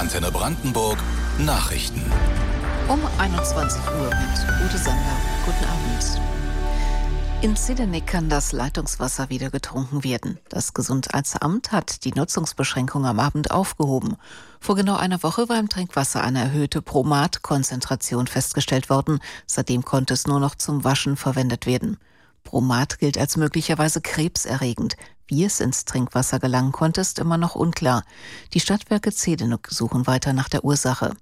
Antenne Brandenburg Nachrichten. Um 21 Uhr mit Ute Sander. Guten Abend. In Zillenik kann das Leitungswasser wieder getrunken werden. Das Gesundheitsamt hat die Nutzungsbeschränkung am Abend aufgehoben. Vor genau einer Woche war im Trinkwasser eine erhöhte Bromat-Konzentration festgestellt worden. Seitdem konnte es nur noch zum Waschen verwendet werden. Bromat gilt als möglicherweise krebserregend. Wie es ins Trinkwasser gelangen konnte, ist immer noch unklar. Die Stadtwerke Zehdenick suchen weiter nach der Ursache.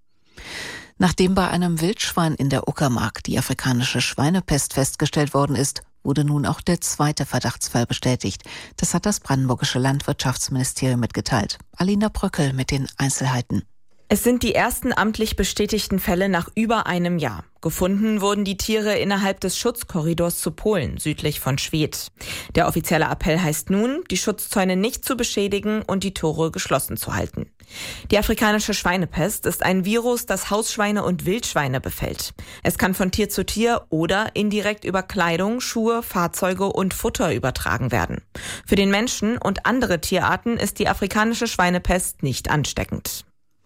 Nachdem bei einem Wildschwein in der Uckermark die afrikanische Schweinepest festgestellt worden ist, wurde nun auch der zweite Verdachtsfall bestätigt. Das hat das brandenburgische Landwirtschaftsministerium mitgeteilt. Alina Bröckel mit den Einzelheiten. Es sind die ersten amtlich bestätigten Fälle nach über einem Jahr. Gefunden wurden die Tiere innerhalb des Schutzkorridors zu Polen, südlich von Schwedt. Der offizielle Appell heißt nun, die Schutzzäune nicht zu beschädigen und die Tore geschlossen zu halten. Die afrikanische Schweinepest ist ein Virus, das Hausschweine und Wildschweine befällt. Es kann von Tier zu Tier oder indirekt über Kleidung, Schuhe, Fahrzeuge und Futter übertragen werden. Für den Menschen und andere Tierarten ist die afrikanische Schweinepest nicht ansteckend.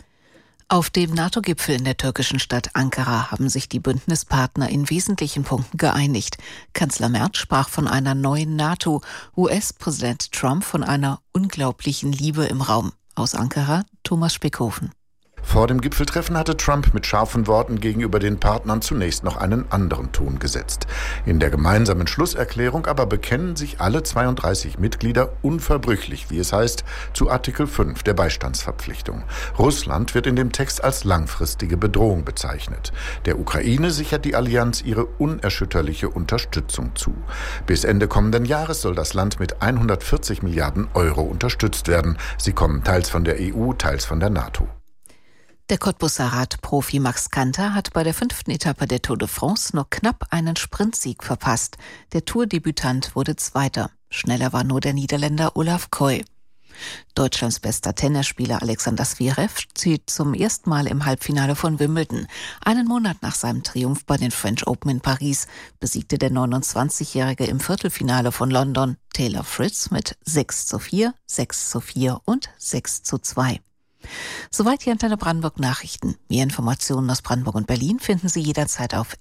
Auf dem NATO-Gipfel in der türkischen Stadt Ankara haben sich die Bündnispartner in wesentlichen Punkten geeinigt. Kanzler Merz sprach von einer neuen NATO, US-Präsident Trump von einer unglaublichen Liebe im Raum. Aus Ankara, Thomas Spickhofen. Vor dem Gipfeltreffen hatte Trump mit scharfen Worten gegenüber den Partnern zunächst noch einen anderen Ton gesetzt. In der gemeinsamen Schlusserklärung aber bekennen sich alle 32 Mitglieder unverbrüchlich, wie es heißt, zu Artikel 5 der Beistandsverpflichtung. Russland wird in dem Text als langfristige Bedrohung bezeichnet. Der Ukraine sichert die Allianz ihre unerschütterliche Unterstützung zu. Bis Ende kommenden Jahres soll das Land mit 140 Milliarden Euro unterstützt werden. Sie kommen teils von der EU, teils von der NATO. Der Cottbuser Radprofi Max Kanter hat bei der 5. Etappe der Tour de France nur knapp einen Sprintsieg verpasst. Der Tourdebütant wurde Zweiter. Schneller war nur der Niederländer Olaf Koy. Deutschlands bester Tennisspieler Alexander Zverev steht zum ersten Mal im Halbfinale von Wimbledon. Einen Monat nach seinem Triumph bei den French Open in Paris besiegte der 29-Jährige im Viertelfinale von London Taylor Fritz mit 6:4, 6:4 und 6:2. Soweit die Antenne Brandenburg Nachrichten. Mehr Informationen aus Brandenburg und Berlin finden Sie jederzeit auf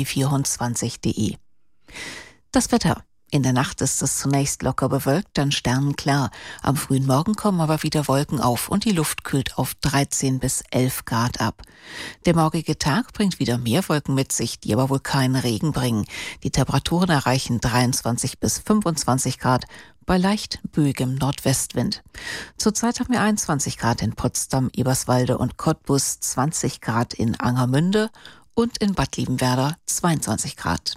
rbb24.de. Das Wetter. In der Nacht ist es zunächst locker bewölkt, dann sternenklar. Am frühen Morgen kommen aber wieder Wolken auf und die Luft kühlt auf 13 bis 11 Grad ab. Der morgige Tag bringt wieder mehr Wolken mit sich, die aber wohl keinen Regen bringen. Die Temperaturen erreichen 23 bis 25 Grad bei leicht böigem Nordwestwind. Zurzeit haben wir 21 Grad in Potsdam, Eberswalde und Cottbus, 20 Grad in Angermünde und in Bad Liebenwerda 22 Grad.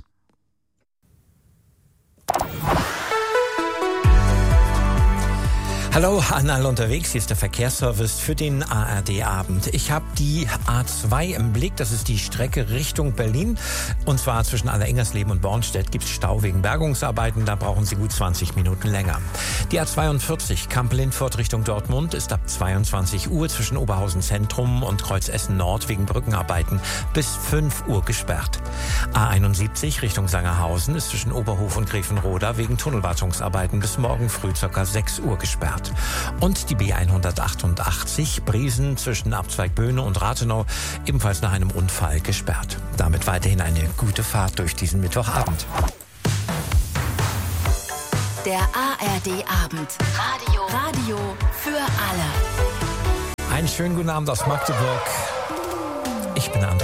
Hallo an alle unterwegs, hier ist der Verkehrsservice für den ARD-Abend. Ich habe die A2 im Blick, das ist die Strecke Richtung Berlin. Und zwar zwischen Allerengersleben und Bornstedt gibt es Stau wegen Bergungsarbeiten, da brauchen Sie gut 20 Minuten länger. Die A42 Kampel-Lindfort Richtung Dortmund ist ab 22 Uhr zwischen Oberhausen Zentrum und Kreuz Essen Nord wegen Brückenarbeiten bis 5 Uhr gesperrt. A71 Richtung Sangerhausen ist zwischen Oberhof und Grevenroda wegen Tunnelwartungsarbeiten bis morgen früh ca. 6 Uhr gesperrt. Und die B188 Briesen zwischen Abzweig Böhne und Rathenau ebenfalls nach einem Unfall gesperrt. Damit weiterhin eine gute Fahrt durch diesen Mittwochabend. Der ARD-Abend. Radio für alle. Einen schönen guten Abend aus Magdeburg. Ich bin André.